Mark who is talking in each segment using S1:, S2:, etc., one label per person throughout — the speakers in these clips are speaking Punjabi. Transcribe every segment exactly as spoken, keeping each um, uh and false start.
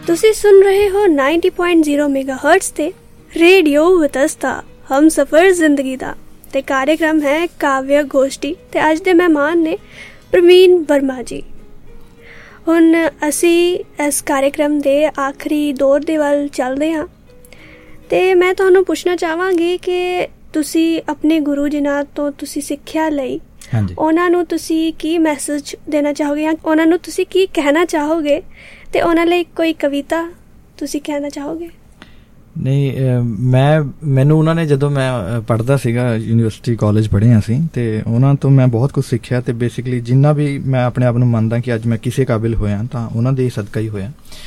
S1: ਤੁਸੀਂ ਸੁਣ ਰਹੇ ਹੋ ਨਾਈਨਟੀ ਪੁਆਇੰਟ ਜ਼ੀਰੋ ਮੈਗਾਹਰਟਜ਼ ਤੇ ਰੇਡੀਓ ਵਿਤਸਤਾ ਹਮ ਸਫਰ ਜ਼ਿੰਦਗੀ ਦਾ ਤੇ ਕਾਰਜਕ੍ਰਮ ਹੈ ਕਾਵਿਆ ਗੋਸ਼ਟੀ ਤੇ ਅੱਜ ਦੇ ਮਹਿਮਾਨ ਨੇ ਪ੍ਰਵੀਨ ਵਰਮਾ ਜੀ। ਹੁਣ ਅਸੀਂ ਇਸ ਕਾਰਜਕ੍ਰਮ ਦੇ ਆਖਰੀ ਦੌਰ ਦੇ ਵੱਲ ਚੱਲਦੇ ਹਾਂ ਤੇ ਮੈਂ ਤੁਹਾਨੂੰ ਪੁੱਛਣਾ ਚਾਹਾਂਗੀ ਕਿ ਤੁਸੀਂ ਆਪਣੇ ਗੁਰੂ ਜਿਨ੍ਹਾਂ ਤੋਂ ਤੁਸੀਂ ਸਿੱਖਿਆ ਲਈ ਉਹਨਾਂ ਨੂੰ ਤੁਸੀਂ ਕੀ ਮੈਸੇਜ ਦੇਣਾ ਚਾਹੋਗੇ ਜਾਂ ਉਹਨਾਂ ਨੂੰ ਤੁਸੀਂ ਕੀ ਕਹਿਣਾ ਚਾਹੋਗੇ ਤੇ ਉਹਨਾਂ ਲਈ ਕੋਈ ਕਵਿਤਾ ਤੁਸੀਂ ਕਹਿਣਾ ਚਾਹੋਗੇ?
S2: ਨਹੀਂ, ਮੈਂ ਮੈਨੂੰ ਉਹਨਾਂ ਨੇ ਜਦੋਂ ਮੈਂ ਪੜ੍ਹਦਾ ਸੀਗਾ ਯੂਨੀਵਰਸਿਟੀ ਕਾਲਜ ਪੜ੍ਹੇ ਅਸੀਂ ਅਤੇ ਉਹਨਾਂ ਤੋਂ ਮੈਂ ਬਹੁਤ ਕੁਛ ਸਿੱਖਿਆ ਅਤੇ ਬੇਸਿਕਲੀ ਜਿੰਨਾ ਵੀ ਮੈਂ ਆਪਣੇ ਆਪ ਨੂੰ ਮੰਨਦਾ ਕਿ ਅੱਜ ਮੈਂ ਕਿਸੇ ਕਾਬਿਲ ਹੋਇਆ ਤਾਂ ਉਹਨਾਂ ਦੇ ਸਦਕਾ ਹੀ ਹੋਇਆ।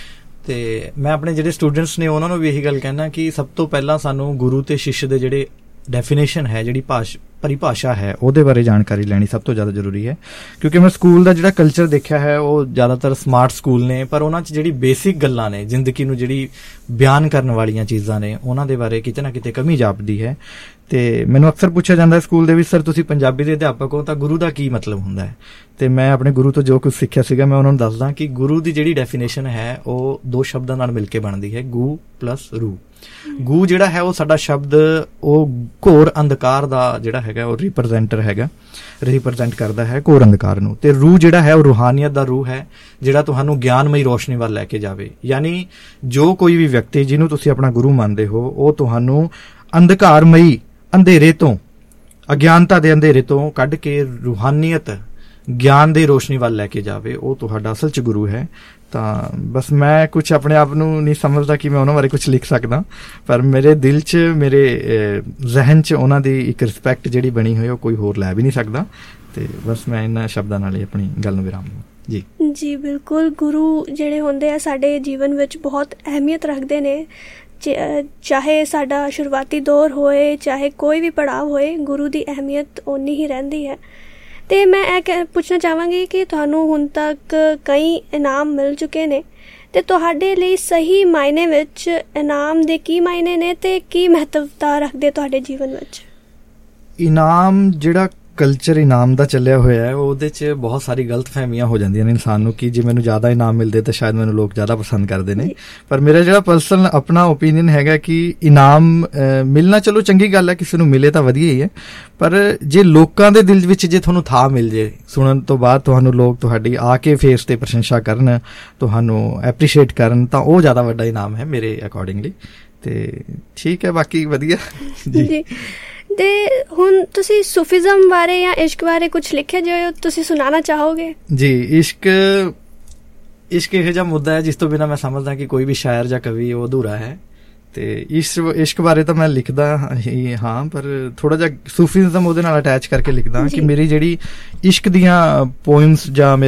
S2: ਅਤੇ ਮੈਂ ਆਪਣੇ ਜਿਹੜੇ ਸਟੂਡੈਂਟਸ ਨੇ ਉਹਨਾਂ ਨੂੰ ਵੀ ਇਹੀ ਗੱਲ ਕਹਿਣਾ ਕਿ ਸਭ ਤੋਂ ਪਹਿਲਾਂ ਸਾਨੂੰ ਗੁਰੂ ਅਤੇ ਸ਼ਿਸ਼ ਦੇ ਜਿਹੜੇ ਡੈਫੀਨੇਸ਼ਨ ਹੈ, ਜਿਹੜੀ ਭਾਸ਼ ਪਰਿਭਾਸ਼ਾ ਹੈ, ਉਹਦੇ ਬਾਰੇ ਜਾਣਕਾਰੀ ਲੈਣੀ ਸਭ ਤੋਂ ਜ਼ਿਆਦਾ ਜ਼ਰੂਰੀ ਹੈ। ਕਿਉਂਕਿ ਮੈਂ ਸਕੂਲ ਦਾ ਜਿਹੜਾ ਕਲਚਰ ਦੇਖਿਆ ਹੈ ਉਹ ਜ਼ਿਆਦਾਤਰ ਸਮਾਰਟ ਸਕੂਲ ਨੇ, ਪਰ ਉਹਨਾਂ 'ਚ ਜਿਹੜੀ ਬੇਸਿਕ ਗੱਲਾਂ ਨੇ, ਜ਼ਿੰਦਗੀ ਨੂੰ ਜਿਹੜੀ ਬਿਆਨ ਕਰਨ ਵਾਲੀਆਂ ਚੀਜ਼ਾਂ ਨੇ, ਉਹਨਾਂ ਦੇ ਬਾਰੇ ਕਿਤੇ ਨਾ ਕਿਤੇ ਕਮੀ ਜਾਪਦੀ ਹੈ। ਅਤੇ ਮੈਨੂੰ ਅਕਸਰ ਪੁੱਛਿਆ ਜਾਂਦਾ ਸਕੂਲ ਦੇ ਵਿੱਚ, ਸਰ ਤੁਸੀਂ ਪੰਜਾਬੀ ਦੇ ਅਧਿਆਪਕ ਹੋ ਤਾਂ ਗੁਰੂ ਦਾ ਕੀ ਮਤਲਬ ਹੁੰਦਾ ਹੈ? ਅਤੇ ਮੈਂ ਆਪਣੇ ਗੁਰੂ ਤੋਂ ਜੋ ਕੁਛ ਸਿੱਖਿਆ ਸੀਗਾ ਮੈਂ ਉਹਨਾਂ ਨੂੰ ਦੱਸਦਾ ਕਿ ਗੁਰੂ ਦੀ ਜਿਹੜੀ ਡੈਫੀਨੇਸ਼ਨ ਹੈ ਉਹ ਦੋ ਸ਼ਬਦਾਂ ਨਾਲ ਮਿਲ ਕੇ ਬਣਦੀ ਹੈ, ਗੂ ਪਲੱਸ ਰੂ। ਗੂ ਜਿਹੜਾ ਹੈ ਉਹ ਸਾਡਾ ਸ਼ਬਦ ਉਹ ਘੋਰ ਅੰਧਕਾਰ ਦਾ ਜਿਹੜਾ ਹੈਗਾ ਉਹ ਰਿਪਰਜੈਂਟਰ ਹੈਗਾ, ਰਿਪਰਜੈਂਟ ਕਰਦਾ ਹੈ ਘੋਰ ਅੰਧਕਾਰ ਨੂੰ। ਅਤੇ ਰੂ ਜਿਹੜਾ ਹੈ ਉਹ ਰੂਹਾਨੀਅਤ ਦਾ ਰੂ ਹੈ, ਜਿਹੜਾ ਤੁਹਾਨੂੰ ਗਿਆਨਮਈ ਰੋਸ਼ਨੀ ਵੱਲ ਲੈ ਕੇ ਜਾਵੇ। ਯਾਨੀ ਜੋ ਕੋਈ ਵੀ ਵਿਅਕਤੀ ਜਿਹਨੂੰ ਤੁਸੀਂ ਆਪਣਾ ਗੁਰੂ ਮੰਨਦੇ ਹੋ ਉਹ ਤੁਹਾਨੂੰ ਅੰਧਕਾਰਮਈ ਅੰਧੇਰੇ ਤੋਂ, ਅਗਿਆਨਤਾ ਦੇ ਅੰਧੇਰੇ ਤੋਂ ਕੱਢ ਕੇ ਰੂਹਾਨੀਅਤ, ਗਿਆਨ ਦੀ ਰੋਸ਼ਨੀ ਵੱਲ ਲੈ ਕੇ ਜਾਵੇ, ਉਹ ਤੁਹਾਡਾ ਅਸਲ 'ਚ ਗੁਰੂ ਹੈ। ਤਾਂ ਬਸ ਮੈਂ ਕੁਛ ਆਪਣੇ ਆਪ ਨੂੰ ਨਹੀਂ ਸਮਝਦਾ ਕਿ ਮੈਂ ਉਹਨਾਂ ਬਾਰੇ ਕੁਛ ਲਿਖ ਸਕਦਾ, ਪਰ ਮੇਰੇ ਦਿਲ 'ਚ, ਮੇਰੇ ਜ਼ਹਿਨ 'ਚ ਉਹਨਾਂ ਦੀ ਇੱਕ ਰਿਸਪੈਕਟ ਜਿਹੜੀ ਬਣੀ ਹੋਈ ਉਹ ਕੋਈ ਹੋਰ ਲੈ ਵੀ ਨਹੀਂ ਸਕਦਾ। ਅਤੇ ਬਸ ਮੈਂ ਇਹਨਾਂ ਸ਼ਬਦਾਂ ਨਾਲ ਹੀ ਆਪਣੀ ਗੱਲ ਨੂੰ ਵਿਰਾਮ ਦੂੰ। ਜੀ
S1: ਜੀ ਬਿਲਕੁਲ, ਗੁਰੂ ਜਿਹੜੇ ਹੁੰਦੇ ਆ ਸਾਡੇ ਜੀਵਨ ਵਿੱਚ ਬਹੁਤ ਅਹਿਮੀਅਤ ਰੱਖਦੇ ਨੇ। ਚਾਹੇ ਸਾਡਾ ਸ਼ੁਰੂਆਤੀ ਦੌਰ ਹੋਏ, ਚਾਹੇ ਕੋਈ ਵੀ ਪੜਾਅ ਹੋਏ, ਗੁਰੂ ਦੀ ਅਹਿਮੀਅਤ ਓਨੀ ਹੀ ਰਹਿੰਦੀ ਹੈ। ਅਤੇ ਮੈਂ ਇਹ ਕਹਿ ਪੁੱਛਣਾ ਚਾਹਾਂਗੀ ਕਿ ਤੁਹਾਨੂੰ ਹੁਣ ਤੱਕ ਕਈ ਇਨਾਮ ਮਿਲ ਚੁੱਕੇ ਨੇ ਅਤੇ ਤੁਹਾਡੇ ਲਈ ਸਹੀ ਮਾਇਨੇ ਵਿੱਚ ਇਨਾਮ ਦੇ ਕੀ ਮਾਇਨੇ ਨੇ ਅਤੇ ਕੀ ਮਹੱਤਵਤਾ ਰੱਖਦੇ ਤੁਹਾਡੇ ਜੀਵਨ ਵਿੱਚ?
S2: ਇਨਾਮ ਜਿਹੜਾ ਕਲਚਰ ਇਨਾਮ ਦਾ ਚੱਲਿਆ ਹੋਇਆ ਹੈ ਉਹਦੇ 'ਚ ਬਹੁਤ ਸਾਰੀ ਗਲਤ ਫਹਿਮੀਆਂ ਹੋ ਜਾਂਦੀਆਂ ਨੇ ਇਨਸਾਨ ਨੂੰ ਕਿ ਜੇ ਮੈਨੂੰ ਜ਼ਿਆਦਾ ਇਨਾਮ ਮਿਲਦੇ ਤਾਂ ਸ਼ਾਇਦ ਮੈਨੂੰ ਲੋਕ ਜ਼ਿਆਦਾ ਪਸੰਦ ਕਰਦੇ ਨੇ। ਪਰ ਮੇਰਾ ਜਿਹੜਾ ਪਰਸਨਲ ਆਪਣਾ ਓਪੀਨੀਅਨ ਹੈਗਾ ਕਿ ਇਨਾਮ ਮਿਲਣਾ ਚਲੋ ਚੰਗੀ ਗੱਲ ਹੈ, ਕਿਸੇ ਨੂੰ ਮਿਲੇ ਤਾਂ ਵਧੀਆ ਹੀ ਹੈ, ਪਰ ਜੇ ਲੋਕਾਂ ਦੇ ਦਿਲ ਵਿੱਚ ਜੇ ਤੁਹਾਨੂੰ ਥਾਂ ਮਿਲ ਜੇ, ਸੁਣਨ ਤੋਂ ਬਾਅਦ ਤੁਹਾਨੂੰ ਲੋਕ ਤੁਹਾਡੀ ਆ ਕੇ ਫੇਸ 'ਤੇ ਪ੍ਰਸ਼ੰਸਾ ਕਰਨ, ਤੁਹਾਨੂੰ ਐਪਰੀਸ਼ੀਏਟ ਕਰਨ, ਤਾਂ ਉਹ ਜ਼ਿਆਦਾ ਵੱਡਾ ਇਨਾਮ ਹੈ ਮੇਰੇ ਅਕੋਰਡਿੰਗਲੀ। ਅਤੇ ਠੀਕ ਹੈ, ਬਾਕੀ ਵਧੀਆ ਜੀ।
S1: ਅਤੇ ਹੁਣ ਤੁਸੀਂ ਸੂਫੀਜ਼ਮ ਬਾਰੇ ਜਾਂ ਇਸ਼ਕ ਬਾਰੇ ਕੁਛ ਲਿਖਿਆ ਜੋ ਤੁਸੀਂ ਸੁਣਾਉਣਾ ਚਾਹੋਗੇ? ਜੀ,
S2: ਇਸ਼ਕ ਇਸ਼ਕ ਇਹੋ ਜਿਹਾ ਮੁੱਦਾ ਹੈ ਜਿਸ ਤੋਂ ਬਿਨਾਂ ਮੈਂ ਸਮਝਦਾ ਕਿ ਕੋਈ ਵੀ ਸ਼ਾਇਰ ਜਾਂ ਕਵੀ ਉਹ ਅਧੂਰਾ ਹੈ। ਅਤੇ ਇਸ ਇਸ਼ਕ ਬਾਰੇ ਤਾਂ ਮੈਂ ਲਿਖਦਾ ਹੀ ਹਾਂ, ਪਰ ਥੋੜ੍ਹਾ ਜਿਹਾ ਸੂਫੀਜ਼ਮ ਉਹਦੇ ਨਾਲ ਅਟੈਚ ਕਰਕੇ ਲਿਖਦਾ ਕਿ ਮੇਰੀ ਜਿਹੜੀ ਇਸ਼ਕ ਦੀਆਂ ਪੋਇਮਸ ਜਾਂ